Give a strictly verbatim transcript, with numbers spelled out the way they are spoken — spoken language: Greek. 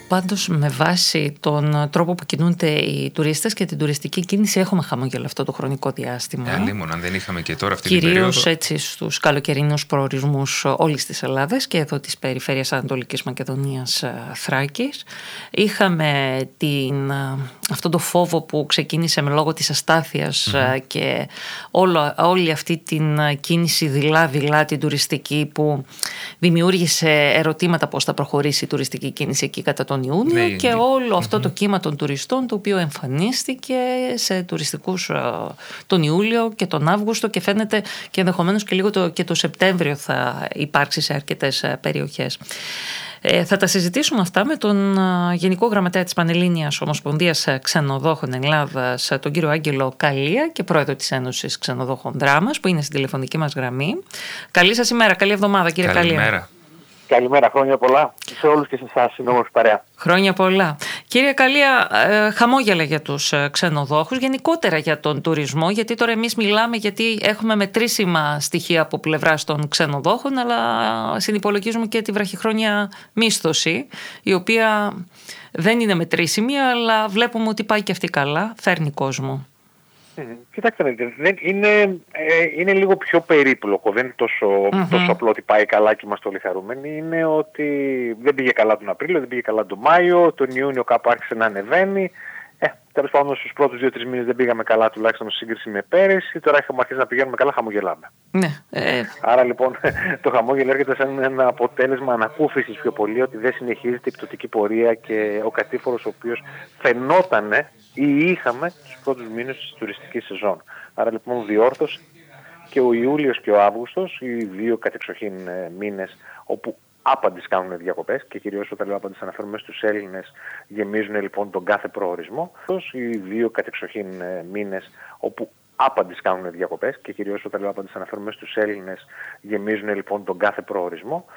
Πάντως, με βάση τον τρόπο που κινούνται οι τουρίστες και την τουριστική κίνηση, έχουμε χαμόγελο αυτό το χρονικό διάστημα. Αλλήμον, αν δεν είχαμε και τώρα αυτή την περίοδο. Κυρίως έτσι στους καλοκαιρινούς προορισμούς όλης της Ελλάδας και εδώ της περιφέρειας Ανατολικής Μακεδονίας, Θράκης. Είχαμε την, αυτόν το φόβο που ξεκίνησε με λόγω της αστάθειας mm-hmm. και όλο, όλη αυτή την κίνηση δειλά-δειλά την τουριστική που δημιούργησε ερωτήματα πώς θα προχωρήσει η τουριστική κίνηση εκεί κατά τον Ιούνιο, ναι, και ναι. όλο αυτό mm-hmm. το κύμα των τουριστών το οποίο εμφανίστηκε σε τουριστικούς τον Ιούλιο και τον Αύγουστο και φαίνεται και ενδεχομένως και λίγο το, και το Σεπτέμβριο θα υπάρξει σε αρκετές περιοχές. Ε, θα τα συζητήσουμε αυτά με τον uh, Γενικό Γραμματέα της Πανελλήνιας Ομοσπονδίας Ξενοδόχων Ελλάδας, τον κύριο Άγγελο Καλία, και πρόεδρο της Ένωσης Ξενοδόχων Δράμας, που είναι στην τηλεφωνική μας γραμμή. Καλή σας ημέρα, καλή εβδομάδα κύριε Καλημέρα. Καλία. Καλημέρα, χρόνια πολλά σε όλους και σε εσάς, είναι όμορφη παρέα. Χρόνια πολλά. Κύριε Καλία, ε, χαμόγελα για τους ε, ξενοδόχους, γενικότερα για τον τουρισμό, γιατί τώρα εμείς μιλάμε γιατί έχουμε μετρήσιμα στοιχεία από πλευράς των ξενοδόχων, αλλά συνυπολογίζουμε και τη βραχυχρόνια μίσθωση, η οποία δεν είναι μετρήσιμη, αλλά βλέπουμε ότι πάει και αυτή καλά, φέρνει κόσμο. Κοιτάξτε, δεν είναι, ε, είναι λίγο πιο περίπλοκο, δεν είναι τόσο, mm-hmm. τόσο απλό ότι πάει καλά και είμαστε όλοι χαρούμενοι. Είναι ότι δεν πήγε καλά τον Απρίλιο, δεν πήγε καλά τον Μάιο, τον Ιούνιο κάπου άρχισε να ανεβαίνει. Ε, τέλος πάντων στους πρώτους δύο τρεις μήνες δεν πήγαμε καλά, τουλάχιστον σε σύγκριση με πέρυσι. Τώρα έχουμε αρχίσει να πηγαίνουμε καλά, χαμογελάμε. Ναι, ε... Άρα λοιπόν το χαμόγελο έρχεται σαν ένα αποτέλεσμα ανακούφισης πιο πολύ, ότι δεν συνεχίζεται η πτωτική πορεία και ο κατήφορος ο οποίος φαινότανε ή είχαμε τους πρώτους μήνες της τουριστικής σεζόν. Άρα λοιπόν διόρθωση, και ο Ιούλιος και ο Αύγουστος, οι δύο κατεξοχήν μήνες όπου άπαντες κάνουν διακοπές, και κυρίως όταν λέω άπαντες αναφέρομαι στους Έλληνες, γεμίζουν λοιπόν τον κάθε προορισμό. Οι δύο κατεξοχήν μήνες όπου άπαντες κάνουν διακοπές, και κυρίως όταν λέω άπαντες αναφέρομαι στους Έλληνες, γεμίζουν λοιπόν τον κάθε προορισμό.